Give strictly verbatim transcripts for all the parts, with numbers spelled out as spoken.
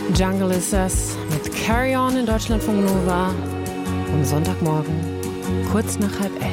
Jungle ist das mit Carry On in Deutschlandfunk Nova am Sonntagmorgen, kurz nach halb elf.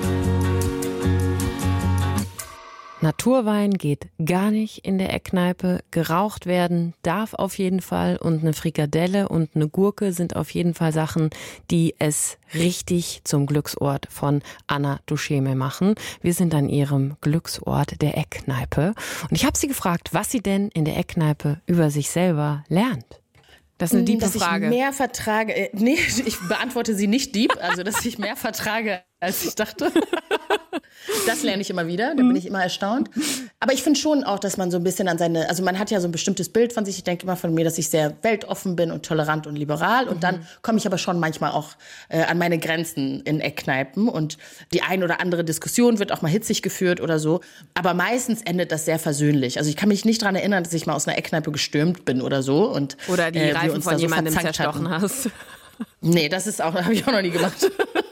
Naturwein geht gar nicht in der Eckkneipe. Geraucht werden darf auf jeden Fall. Und eine Frikadelle und eine Gurke sind auf jeden Fall Sachen, die es richtig zum Glücksort von Anna Duscheme machen. Wir sind an ihrem Glücksort, der Eckkneipe. Und ich habe sie gefragt, was sie denn in der Eckkneipe über sich selber lernt. Das ist eine diebe dass Frage. Dass ich mehr vertrage. Äh, nee, ich beantworte sie nicht deep. Also, dass ich mehr vertrage, als ich dachte. Das lerne ich immer wieder, da bin ich immer erstaunt. Aber ich finde schon auch, dass man so ein bisschen an seine, also man hat ja so ein bestimmtes Bild von sich. Ich denke immer von mir, dass ich sehr weltoffen bin und tolerant und liberal. Und dann komme ich aber schon manchmal auch äh, an meine Grenzen in Eckkneipen. Und die ein oder andere Diskussion wird auch mal hitzig geführt oder so. Aber meistens endet das sehr versöhnlich. Also ich kann mich nicht daran erinnern, dass ich mal aus einer Eckkneipe gestürmt bin oder so. Und, oder die äh, Reifen von so jemandem zerstochen hatten. Hast. Nee, das ist auch, habe ich auch noch nie gemacht.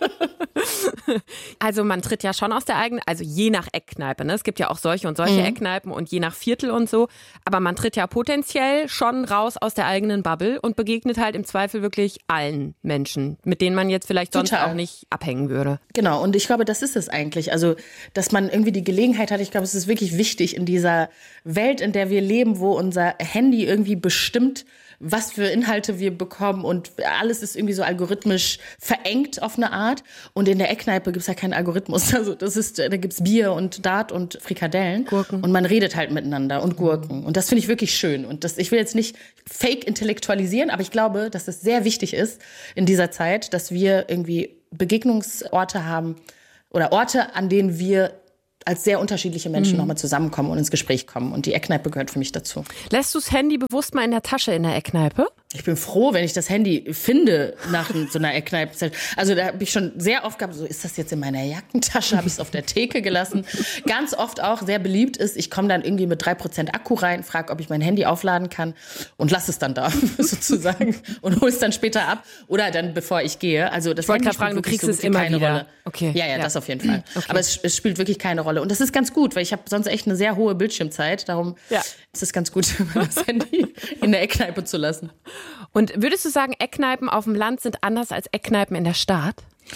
Also man tritt ja schon aus der eigenen, also je nach Eckkneipe, ne? Es gibt ja auch solche und solche mhm. Eckkneipen und je nach Viertel und so, aber man tritt ja potenziell schon raus aus der eigenen Bubble und begegnet halt im Zweifel wirklich allen Menschen, mit denen man jetzt vielleicht sonst Total. auch nicht abhängen würde. Genau, und ich glaube, das ist es eigentlich, also dass man irgendwie die Gelegenheit hat, ich glaube, es ist wirklich wichtig in dieser Welt, in der wir leben, wo unser Handy irgendwie bestimmt, was für Inhalte wir bekommen und alles ist irgendwie so algorithmisch verengt auf eine Art. Und in der Eckkneipe gibt's ja keinen Algorithmus. Also das ist, da gibt's Bier und Dart und Frikadellen. Gurken. Und man redet halt miteinander und Gurken. Und das finde ich wirklich schön. Und das, ich will jetzt nicht fake intellektualisieren, aber ich glaube, dass es sehr wichtig ist in dieser Zeit, dass wir irgendwie Begegnungsorte haben oder Orte, an denen wir als sehr unterschiedliche Menschen mhm. nochmal zusammenkommen und ins Gespräch kommen. Und die Eckkneipe gehört für mich dazu. Lässt du das Handy bewusst mal in der Tasche in der Eckkneipe? Ich bin froh, wenn ich das Handy finde nach so einer Eckkneipe. Also da habe ich schon sehr oft gehabt, so ist das jetzt in meiner Jackentasche, habe ich es auf der Theke gelassen. Ganz oft auch sehr beliebt ist, ich komme dann irgendwie mit drei Prozent Akku rein, frage, ob ich mein Handy aufladen kann und lasse es dann da sozusagen und hole es dann später ab oder dann bevor ich gehe. Also das ich wollte Handy gerade fragen, du kriegst so es immer keine wieder. Rolle. Okay. Ja, ja, ja, das auf jeden Fall. Okay. Aber es, es spielt wirklich keine Rolle. Und das ist ganz gut, weil ich habe sonst echt eine sehr hohe Bildschirmzeit. Darum ja. ist es ganz gut, das Handy in der Eckkneipe zu lassen. Und würdest du sagen, Eckkneipen auf dem Land sind anders als Eckkneipen in der Stadt?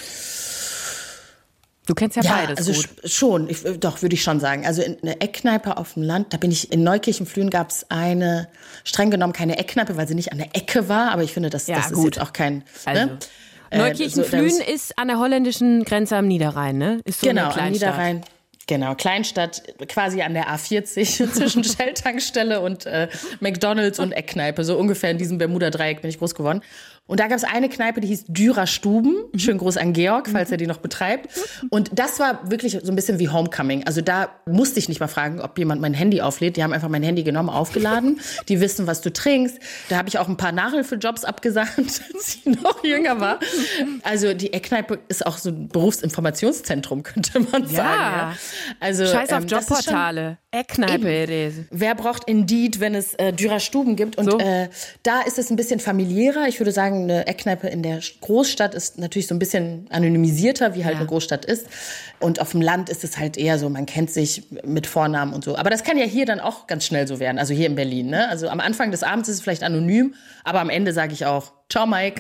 Du kennst ja, ja beides also gut. Sch- schon, ich, doch, würde ich schon sagen. Also in einer Eckkneipe auf dem Land, da bin ich, in Neukirchen-Flühen gab es eine, streng genommen keine Eckkneipe, weil sie nicht an der Ecke war, aber ich finde, das, ja, das ist gut. jetzt auch kein... Also. Ne? Neukirchen-Flühen so, ist an der holländischen Grenze am Niederrhein, ne? Ist so genau, eine Kleinstadt. Am Niederrhein. Genau, Kleinstadt, quasi an der A vierzig zwischen Shell-Tankstelle und äh, McDonald's und Eckkneipe. So ungefähr in diesem Bermuda-Dreieck bin ich groß geworden. Und da gab es eine Kneipe, die hieß Dürer Stuben. Schönen Gruß an Georg, falls er die noch betreibt. Und das war wirklich so ein bisschen wie Homecoming. Also da musste ich nicht mal fragen, ob jemand mein Handy auflädt. Die haben einfach mein Handy genommen, aufgeladen. Die wissen, was du trinkst. Da habe ich auch ein paar Nachhilfejobs abgesagt, als ich noch jünger war. Also die Eckkneipe ist auch so ein Berufsinformationszentrum, könnte man sagen. Ja. Also, Scheiß auf ähm, Jobportale. Eckkneipe. Wer braucht Indeed, wenn es äh, Dürer Stuben gibt? Und so. äh, da ist es ein bisschen familiärer. Ich würde sagen, eine Eckkneipe in der Großstadt ist natürlich so ein bisschen anonymisierter, wie halt ja. eine Großstadt ist. Und auf dem Land ist es halt eher so, man kennt sich mit Vornamen und so. Aber das kann ja hier dann auch ganz schnell so werden, also hier in Berlin. Ne? Also am Anfang des Abends ist es vielleicht anonym, aber am Ende sage ich auch, ciao Mike.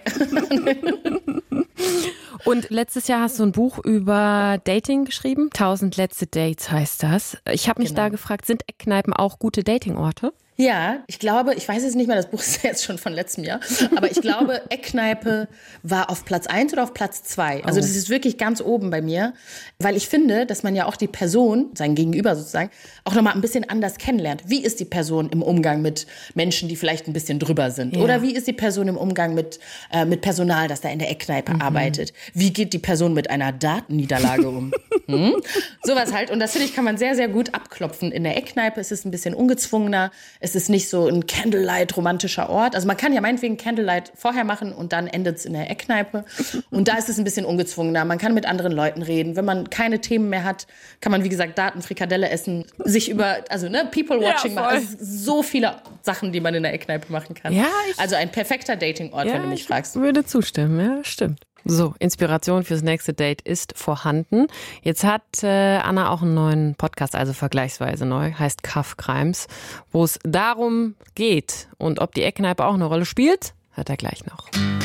Und letztes Jahr hast du ein Buch über Dating geschrieben. Tausend letzte Dates heißt das. Ich habe mich genau. da gefragt, sind Eckkneipen auch gute Datingorte? Ja, ich glaube, ich weiß es nicht mehr, das Buch ist jetzt schon von letztem Jahr, aber ich glaube, Eckkneipe war auf Platz eins oder auf Platz zwei. Also das ist wirklich ganz oben bei mir, weil ich finde, dass man ja auch die Person, sein Gegenüber sozusagen, auch nochmal ein bisschen anders kennenlernt. Wie ist die Person im Umgang mit Menschen, die vielleicht ein bisschen drüber sind? Ja. Oder wie ist die Person im Umgang mit, äh, mit Personal, das da in der Eckkneipe mhm. arbeitet? Wie geht die Person mit einer Datenniederlage um? hm? Sowas halt. Und das, finde ich, kann man sehr, sehr gut abklopfen. In der Eckkneipe ist es ein bisschen ungezwungener. Es ist nicht so ein Candlelight-romantischer Ort. Also man kann ja meinetwegen Candlelight vorher machen und dann endet es in der Eckkneipe. Und da ist es ein bisschen ungezwungener. Man kann mit anderen Leuten reden. Wenn man keine Themen mehr hat, kann man, wie gesagt, Daten, Frikadelle essen, sich über, also ne, People-Watching ja, machen. Also so viele Sachen, die man in der Eckkneipe machen kann. Ja, ich, also ein perfekter Dating-Ort, ja, wenn du mich ich fragst. Ich würde zustimmen, ja, stimmt. So, Inspiration fürs nächste Date ist vorhanden. Jetzt hat äh, Anna auch einen neuen Podcast, also vergleichsweise neu, heißt Kaff Crimes, wo es darum geht und ob die Eckkneipe auch eine Rolle spielt, hört er gleich noch.